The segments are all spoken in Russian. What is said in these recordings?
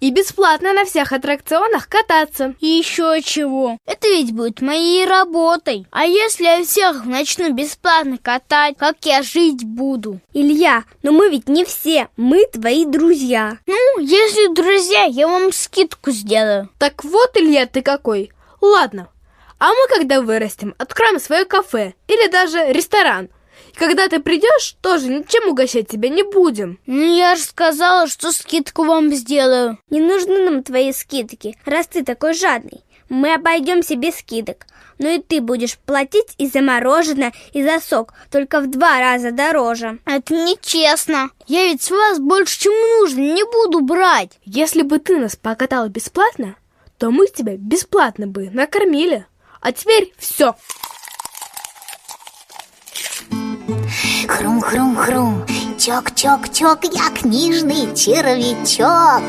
И бесплатно на всех аттракционах кататься. И еще чего? Это ведь будет моей работой. А если я всех начну бесплатно катать, как я жить буду? Илья, но мы ведь не все, мы твои друзья. Ну, если друзья, я вам скидку сделаю. Так вот, Илья, ты какой. Ладно, а мы, когда вырастем, откроем свое кафе или даже ресторан. И когда ты придешь, тоже ничем угощать тебя не будем. Ну, я же сказала, что скидку вам сделаю. Не нужны нам твои скидки, раз ты такой жадный. Мы обойдемся без скидок. Но и ты будешь платить и за мороженое, и за сок, только в 2 раза дороже. Это нечестно. Я ведь с вас больше, чем нужно, не буду брать. Если бы ты нас покатал бесплатно, то мы тебя бесплатно бы накормили. А теперь все. Хрум-хрум-хрум, чок-чок-чок, я книжный червячок.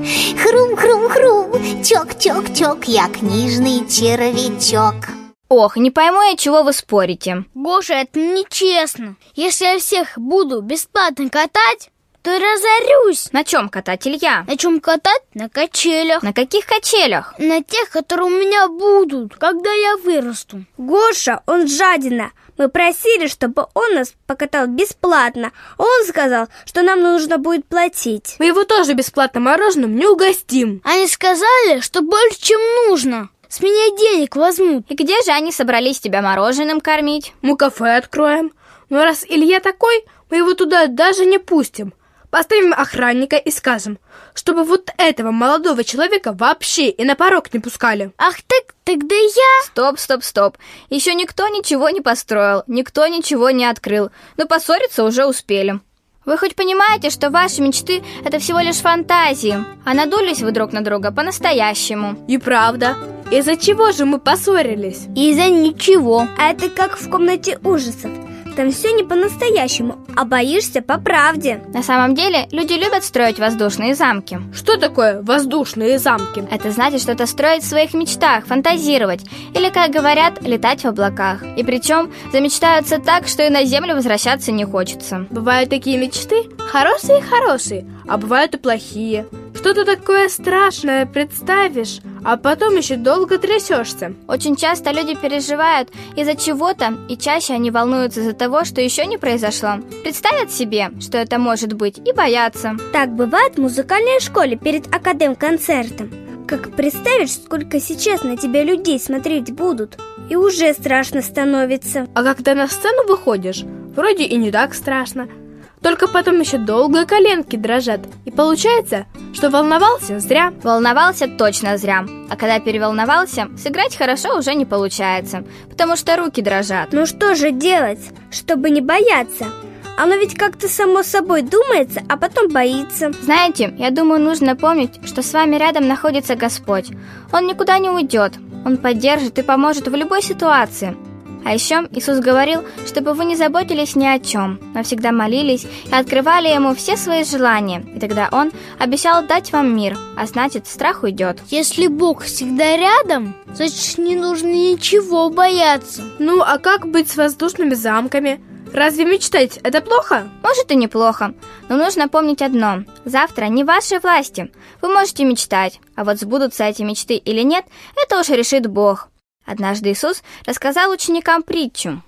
Хрум-хрум-хрум, чок-чок-чок, я книжный червячок. Ох, не пойму я, чего вы спорите. Гоша, это нечестно. Если я всех буду бесплатно катать, то разорюсь. На чем катать, Илья? На чем катать? На качелях. На каких качелях? На тех, которые у меня будут, когда я вырасту. Гоша, он жадина. Мы просили, чтобы он нас покатал бесплатно. Он сказал, что нам нужно будет платить. Мы его тоже бесплатно мороженым не угостим. Они сказали, что больше, чем нужно. С меня денег возьмут. И где же они собрались тебя мороженым кормить? Мы кафе откроем. Но раз Илья такой, мы его туда даже не пустим. Поставим охранника и скажем, чтобы вот этого молодого человека вообще и на порог не пускали. Ах так, тогда я... Стоп. Еще никто ничего не построил, никто ничего не открыл. Но поссориться уже успели. Вы хоть понимаете, что ваши мечты — это всего лишь фантазии, а надулись вы друг на друга по-настоящему? И правда. Из-за чего же мы поссорились? Из-за ничего. А это как в комнате ужасов. Там все не по-настоящему, а боишься по правде. На самом деле, люди любят строить воздушные замки. Что такое воздушные замки? Это значит что-то строить в своих мечтах, фантазировать. Или, как говорят, летать в облаках. И причем замечтаются так, что и на землю возвращаться не хочется. Бывают такие мечты хорошие, а бывают и плохие. Что-то такое страшное представишь, а потом еще долго трясешься. Очень часто люди переживают из-за чего-то, и чаще они волнуются из-за того, что еще не произошло. Представят себе, что это может быть, и боятся. Так бывает в музыкальной школе перед академ-концертом. Как представишь, сколько сейчас на тебя людей смотреть будут, и уже страшно становится. А когда на сцену выходишь, вроде и не так страшно. Только потом еще долго коленки дрожат. И получается, что волновался зря. Волновался точно зря. А когда переволновался, сыграть хорошо уже не получается, потому что руки дрожат. Ну что же делать, чтобы не бояться? Оно ведь как-то само собой думается, а потом боится. Знаете, я думаю, нужно помнить, что с вами рядом находится Господь. Он никуда не уйдет. Он поддержит и поможет в любой ситуации. А еще Иисус говорил, чтобы вы не заботились ни о чем, но всегда молились и открывали Ему все свои желания. И тогда Он обещал дать вам мир, а значит, страх уйдет. Если Бог всегда рядом, значит, не нужно ничего бояться. Ну, а как быть с воздушными замками? Разве мечтать – это плохо? Может и неплохо, но нужно помнить одно. Завтра не в вашей власти. Вы можете мечтать, а вот сбудутся эти мечты или нет, это уж решит Бог. Однажды Иисус рассказал ученикам притчу.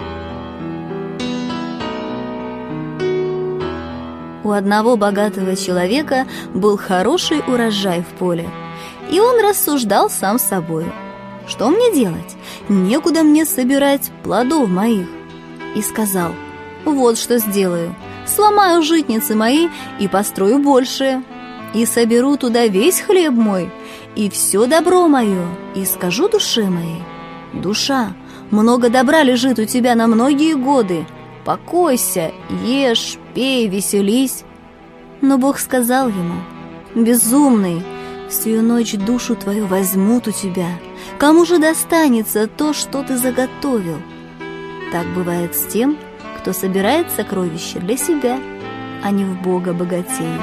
У одного богатого человека был хороший урожай в поле, и он рассуждал сам с собой: что мне делать? Некуда мне собирать плодов моих. И сказал: вот что сделаю: сломаю житницы мои и построю большее, и соберу туда весь хлеб мой и все добро мое, и скажу душе моей: душа, много добра лежит у тебя на многие годы, покойся, ешь, пей, веселись. Но Бог сказал ему: безумный, всю ночь душу твою возьмут у тебя, кому же достанется то, что ты заготовил? Так бывает с тем, кто собирает сокровища для себя, а не в Бога богатеет.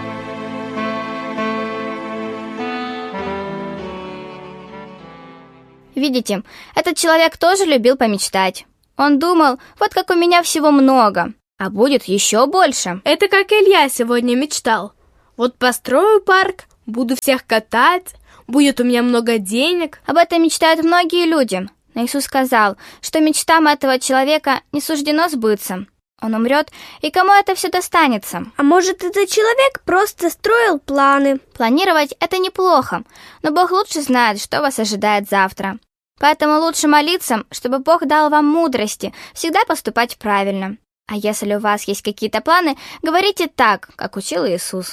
Видите, этот человек тоже любил помечтать. Он думал, вот как у меня всего много, а будет еще больше. Это как Илья сегодня мечтал. Вот построю парк, буду всех катать, будет у меня много денег. Об этом мечтают многие люди. Но Иисус сказал, что мечтам этого человека не суждено сбыться. Он умрет, и кому это все достанется? А может, этот человек просто строил планы? Планировать — это неплохо, но Бог лучше знает, что вас ожидает завтра. Поэтому лучше молиться, чтобы Бог дал вам мудрости всегда поступать правильно. А если у вас есть какие-то планы, говорите так, как учил Иисус.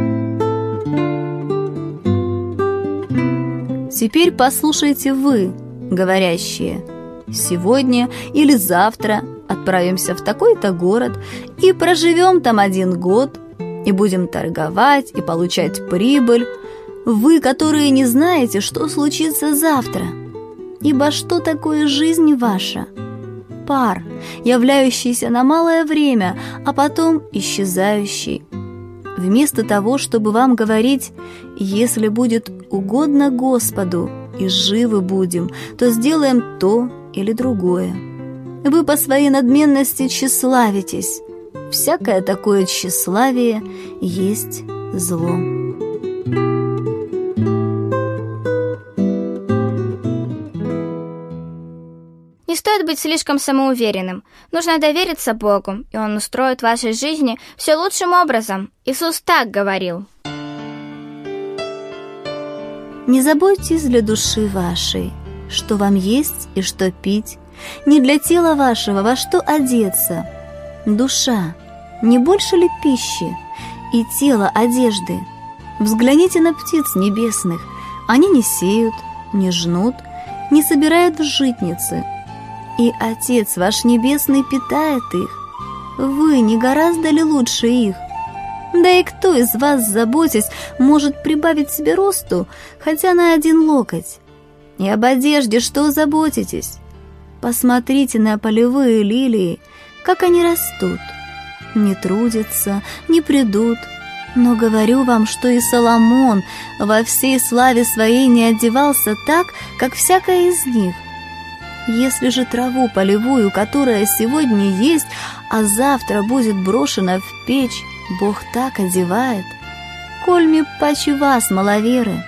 Теперь послушайте вы, говорящие. Сегодня или завтра отправимся в такой-то город и проживем там 1 год, и будем торговать и получать прибыль. Вы, которые не знаете, что случится завтра. Ибо что такое жизнь ваша? Пар, являющийся на малое время, а потом исчезающий. Вместо того, чтобы вам говорить: «Если будет угодно Господу, и живы будем, то сделаем то или другое». Вы по своей надменности тщеславитесь. Всякое такое тщеславие есть зло. Не стоит быть слишком самоуверенным. Нужно довериться Богу, и Он устроит в вашей жизни все лучшим образом. Иисус так говорил. Не заботьтесь для души вашей, что вам есть и что пить, не для тела вашего, во что одеться. Душа, не больше ли пищи, и тело одежды? Взгляните на птиц небесных, они не сеют, не жнут, не собирают в житницы, и Отец ваш Небесный питает их. Вы не гораздо ли лучше их? Да и кто из вас, заботясь, может прибавить себе росту хотя на 1 локоть? И об одежде что заботитесь? Посмотрите на полевые лилии, как они растут. Не трудятся, не придут. Но говорю вам, что и Соломон во всей славе своей не одевался так, как всякая из них. Если же траву полевую, которая сегодня есть, а завтра будет брошена в печь, Бог так одевает, кольми паче вас, маловеры.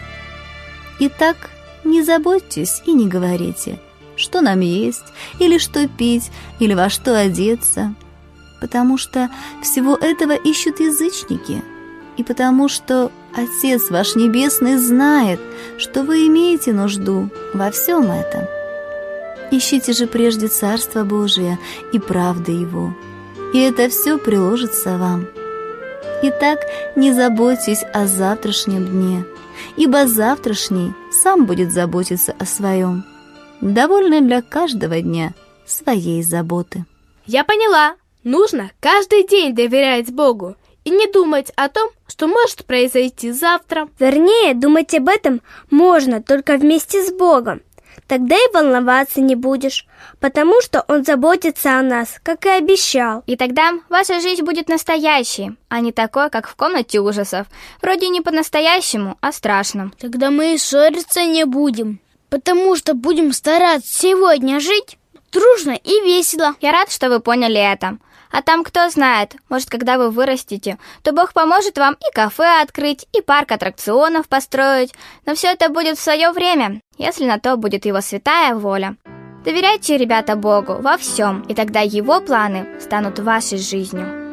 Итак, не заботьтесь и не говорите, что нам есть, или что пить, или во что одеться, потому что всего этого ищут язычники, и потому что Отец ваш Небесный знает, что вы имеете нужду во всем этом. Ищите же прежде Царство Божие и правды Его, и это все приложится вам. Итак, не заботьтесь о завтрашнем дне, ибо завтрашний сам будет заботиться о своем. Довольно для каждого дня своей заботы. Я поняла, нужно каждый день доверять Богу и не думать о том, что может произойти завтра. Вернее, думать об этом можно только вместе с Богом. Тогда и волноваться не будешь, потому что Он заботится о нас, как и обещал. И тогда ваша жизнь будет настоящей, а не такой, как в комнате ужасов. Вроде не по-настоящему, а страшно. Тогда мы и ссориться не будем, потому что будем стараться сегодня жить дружно и весело. Я рад, что вы поняли это. А там, кто знает, может, когда вы вырастете, то Бог поможет вам и кафе открыть, и парк аттракционов построить. Но все это будет в свое время, если на то будет Его святая воля. Доверяйте, ребята, Богу во всем, и тогда Его планы станут вашей жизнью.